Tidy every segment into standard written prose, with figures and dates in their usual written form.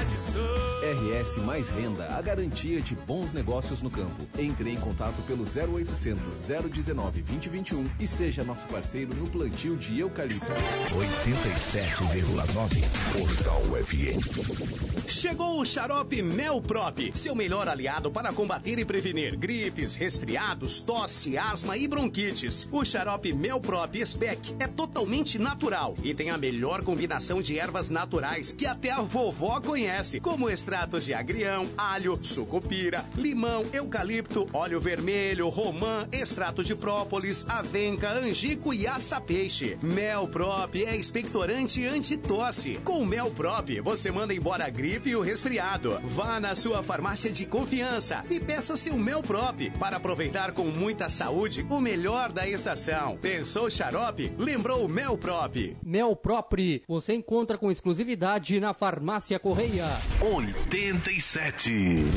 RS Mais Renda, a garantia de bons negócios no campo. Entre em contato pelo 0800 019 2021 e seja nosso parceiro no plantio de eucalipto. 87,9 Portal FM. Chegou o xarope Melprop, seu melhor aliado para combater e prevenir gripes, resfriados, tosse, asma e bronquites. O xarope Melprop Spec é totalmente natural e tem a melhor combinação de ervas naturais que até a vovó conhece, como extratos de agrião, alho, sucupira, limão, eucalipto, óleo vermelho, romã, extrato de própolis, avenca, angico e aça-peixe. Melprop é expectorante anti-tosse. Com Melprop, você manda embora a gripe e o resfriado. Vá na sua farmácia de confiança e peça seu Melprop para aproveitar com muita saúde o melhor da estação. Pensou xarope? Lembrou Melprop. Melprop, você encontra com exclusividade na Farmácia Correia. 87,9.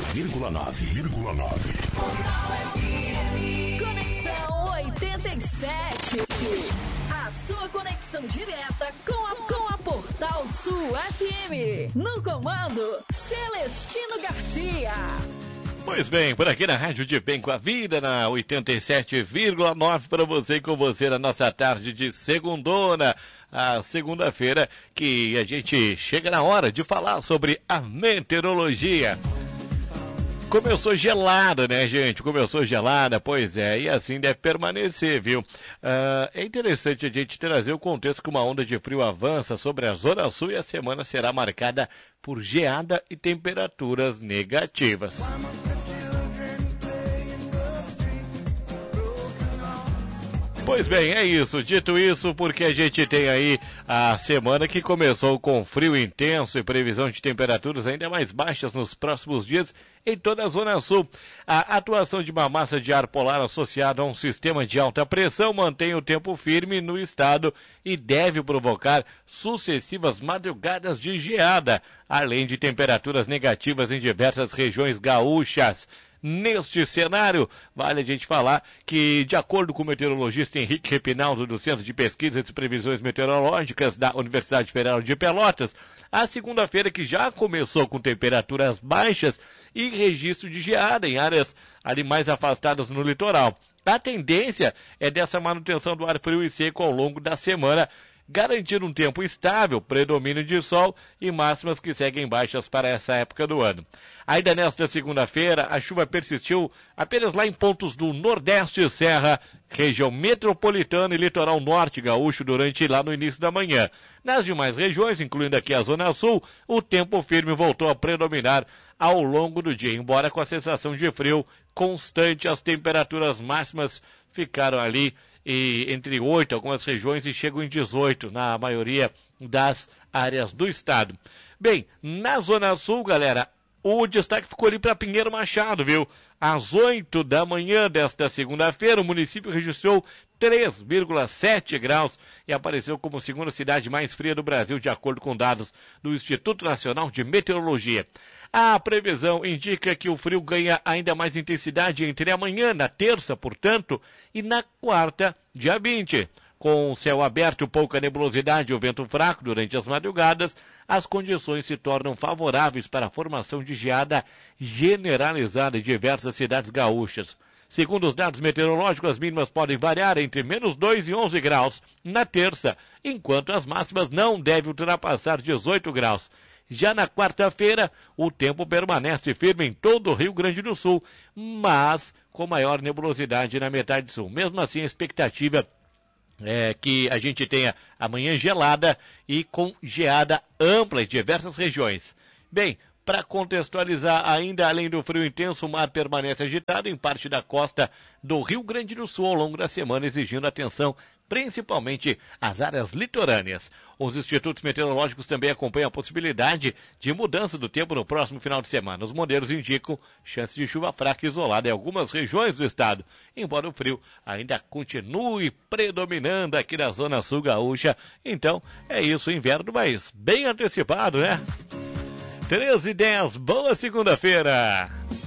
Conexão 87. A sua conexão direta com a Portal Sul FM. No comando, Celestino Garcia. Pois bem, por aqui na Rádio de Bem com a Vida, na 87,9 para você e com você na nossa tarde de segundona, a segunda-feira que a gente chega na hora de falar sobre a meteorologia. Começou gelada, né, gente? Começou gelada, pois é, e assim deve permanecer, viu? É interessante a gente trazer o contexto que uma onda de frio avança sobre a Zona Sul e a semana será marcada por geada e temperaturas negativas. Pois bem, é isso. Dito isso, porque a gente tem aí a semana que começou com frio intenso e previsão de temperaturas ainda mais baixas nos próximos dias em toda a Zona Sul. A atuação de uma massa de ar polar associada a um sistema de alta pressão mantém o tempo firme no estado e deve provocar sucessivas madrugadas de geada, além de temperaturas negativas em diversas regiões gaúchas. Neste cenário, vale a gente falar que, de acordo com o meteorologista Henrique Repinaldo, do Centro de Pesquisas e Previsões Meteorológicas da Universidade Federal de Pelotas, a segunda-feira que já começou com temperaturas baixas e registro de geada em áreas ali mais afastadas no litoral. A tendência é dessa manutenção do ar frio e seco ao longo da semana, garantir um tempo estável, predomínio de sol e máximas que seguem baixas para essa época do ano. Ainda nesta segunda-feira, a chuva persistiu apenas lá em pontos do Nordeste e Serra, região metropolitana e litoral norte gaúcho durante lá no início da manhã. Nas demais regiões, incluindo aqui a Zona Sul, o tempo firme voltou a predominar ao longo do dia, embora com a sensação de frio constante, as temperaturas máximas ficaram ali entre 8, algumas regiões, e chegam em 18 na maioria das áreas do estado. Bem, na Zona Sul, galera, o destaque ficou ali para Pinheiro Machado, viu? Às 8 da manhã desta segunda-feira, o município registrou 3,7 graus e apareceu como a segunda cidade mais fria do Brasil, de acordo com dados do Instituto Nacional de Meteorologia. A previsão indica que o frio ganha ainda mais intensidade entre amanhã, na terça, portanto, e na quarta, dia 20. Com o céu aberto, pouca nebulosidade e o vento fraco durante as madrugadas, as condições se tornam favoráveis para a formação de geada generalizada em diversas cidades gaúchas. Segundo os dados meteorológicos, as mínimas podem variar entre -2 e 11 graus na terça, enquanto as máximas não devem ultrapassar 18 graus. Já na quarta-feira, o tempo permanece firme em todo o Rio Grande do Sul, mas com maior nebulosidade na metade sul. Mesmo assim, a expectativa é que a gente tenha amanhã gelada e com geada ampla em diversas regiões. Bem, para contextualizar ainda, além do frio intenso, o mar permanece agitado em parte da costa do Rio Grande do Sul ao longo da semana, exigindo atenção principalmente às áreas litorâneas. Os institutos meteorológicos também acompanham a possibilidade de mudança do tempo no próximo final de semana. Os modelos indicam chance de chuva fraca e isolada em algumas regiões do estado, embora o frio ainda continue predominando aqui na Zona Sul gaúcha. Então, é isso, inverno, mas bem antecipado, né? 13h10, boa segunda-feira!